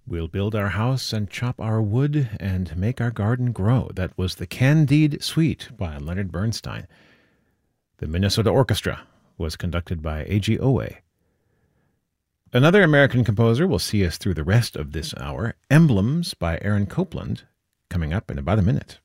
We'll build our house and chop our wood and make our garden grow. That was the Candide Suite by Leonard Bernstein. The Minnesota Orchestra was conducted by A.G. Owe. Another American composer will see us through the rest of this hour. Emblems by Aaron Copland, coming up in about a minute.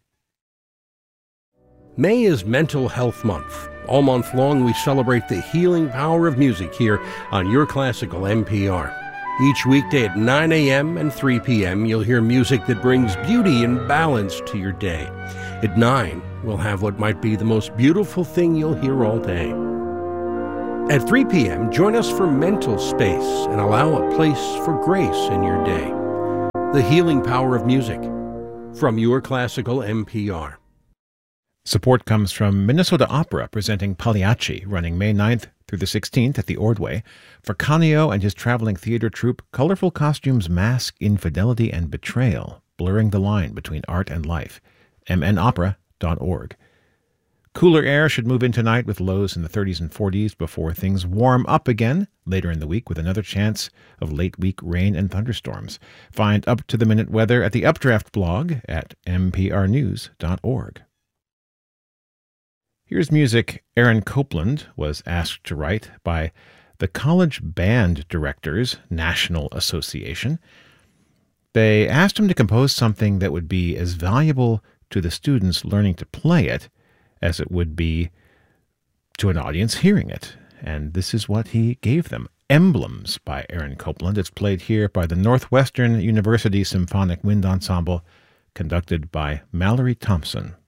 May is Mental Health Month. All month long, we celebrate the healing power of music here on Your Classical NPR. Each weekday at 9 a.m. and 3 p.m., you'll hear music that brings beauty and balance to your day. At 9, we'll have what might be the most beautiful thing you'll hear all day. At 3 p.m., join us for Mental Space and allow a place for grace in your day. The healing power of music from Your Classical NPR. Support comes from Minnesota Opera, presenting Pagliacci, running May 9th through the 16th at the Ordway. For Canio and his traveling theater troupe, colorful costumes mask infidelity and betrayal, blurring the line between art and life. mnopera.org. Cooler air should move in tonight with lows in the 30s and 40s before things warm up again later in the week with another chance of late-week rain and thunderstorms. Find up-to-the-minute weather at the Updraft blog at mprnews.org. Here's music Aaron Copland was asked to write by the College Band Directors National Association. They asked him to compose something that would be as valuable to the students learning to play it as it would be to an audience hearing it. And this is what he gave them. Emblems by Aaron Copland. It's played here by the Northwestern University Symphonic Wind Ensemble, conducted by Mallory Thompson.